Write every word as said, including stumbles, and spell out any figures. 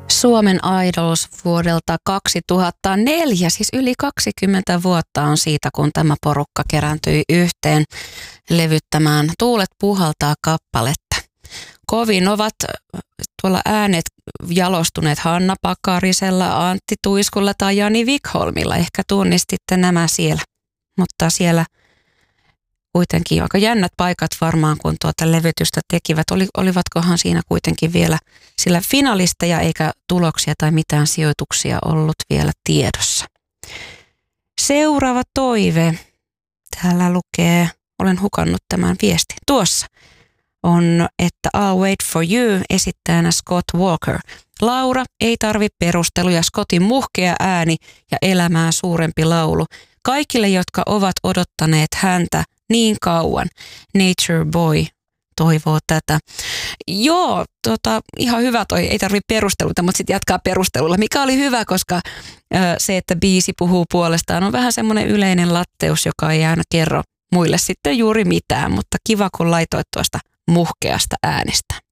Suomen Idols vuodelta kaksituhattaneljä, siis yli kaksikymmentä vuotta on siitä, kun tämä porukka kerääntyi yhteen levyttämään Tuulet puhaltaa -kappaletta. Kovin ovat tuolla äänet jalostuneet Hanna Pakarisella, Antti Tuiskulla tai Jani Wikholmilla. Ehkä tunnistitte nämä siellä, mutta siellä kuitenkin aika jännät paikat varmaan, kun tuota levytystä tekivät. Oli, olivatkohan siinä kuitenkin vielä sillä finalisteja eikä tuloksia tai mitään sijoituksia ollut vielä tiedossa. Seuraava toive. Täällä lukee, olen hukannut tämän viestin tuossa, on, että I'll Wait for You esittäjänä Scott Walker. Laura, ei tarvi perusteluja, Scottin muhkea ääni ja elämää suurempi laulu. Kaikille, jotka ovat odottaneet häntä niin kauan. Nature Boy toivoo tätä. Joo, tota, ihan hyvä toi, ei tarvitse perusteluita, mutta sitten jatkaa perustelulla, mikä oli hyvä, koska ö, se, että biisi puhuu puolestaan, on vähän semmoinen yleinen latteus, joka ei aina kerro muille sitten juuri mitään, mutta kiva, kun laitoit tuosta muhkeasta äänestä.